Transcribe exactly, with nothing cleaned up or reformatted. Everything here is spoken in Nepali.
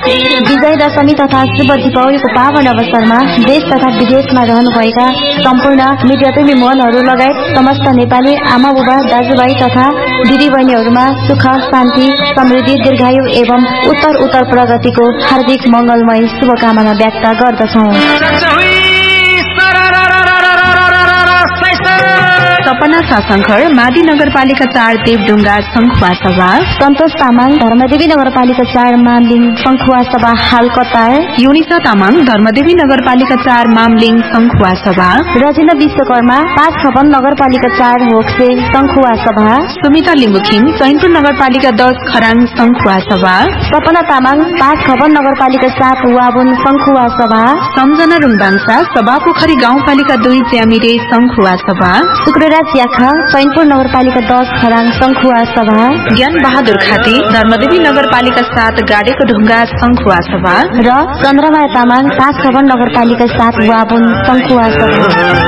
विजय दशमी तथा शुभ दीपावलीको पावन अवसरमा देश तथा विदेशमा रहनुभएका सम्पूर्ण मिडियाप्रेमी मनहरू लगायत समस्त नेपाली आमा बुबा दाजुभाइ तथा दिदीबहिनीहरूमा सुख शान्ति समृद्धि दीर्घायु एवं उत्तर उत्तर प्रगतिको हार्दिक मंगलमय शुभकामना व्यक्त गर्दछौं। सपना शासनघर मादी नगरपालिका चार देवडुङ्गा संखुवा सभा, सन्तोष तामाङ धर्मदेवी नगरपालिका चार मामलिङ संखुवा सभा हाल कतार, युनिसा तामाङ धर्मदेवी नगरपालिका चार मामलिङ संखुवा सभा, रजिना विश्वकर्मा पाँच छपन नगरपालिका चार होक्से संखुवा सभा, सुमिता लिम्बुखिम चैनपुर नगरपालिका दस खराङ संखुवा सभा, सपना तामाङ पाँच छपन नगरपालिका सात वाबुन संखुवा सभा, सम्झना रुङबाङसा सभापोखरी गाउँपालिका दुई ज्यामिरे संखुवा सभा, शुक्रराज याखा चैनपुर नगरपालिका दस खराङ संखुवा सभा, ज्ञान बहादुर खाती धर्मदेवी नगरपालिका सात गाडेको ढुङ्गा संखुवा सभा र चन्द्रमाया तामाङ पाँच छपन नगरपालिका सात वाबुन संखुवा सभा।